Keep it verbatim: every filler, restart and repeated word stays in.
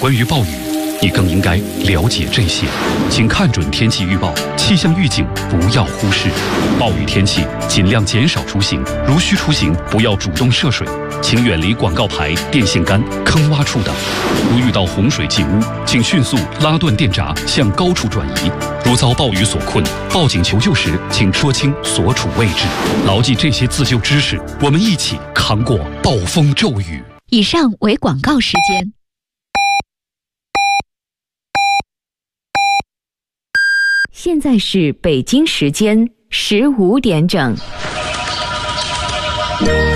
关于暴雨，你更应该了解这些。请看准天气预报，气象预警不要忽视。暴雨天气尽量减少出行，如需出行不要主动涉水，请远离广告牌、电线杆、坑洼处等。如遇到洪水进屋，请迅速拉断电闸，向高处转移。如遭暴雨所困，报警求救时，请说清所处位置。牢记这些自救知识，我们一起扛过暴风骤雨。 以上为广告时间。 现在是北京时间十五点整。